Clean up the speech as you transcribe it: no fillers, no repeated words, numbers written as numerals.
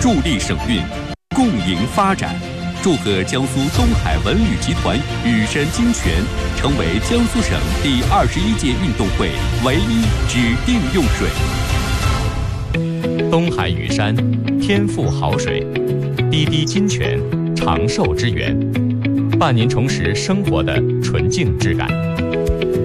助力省运，共赢发展。祝贺江苏东海文旅集团雨山金泉成为江苏省第21届运动会唯一指定用水。 东海雨山，天赋好水；滴滴金泉，长寿之源，伴您重拾生活的纯净质感。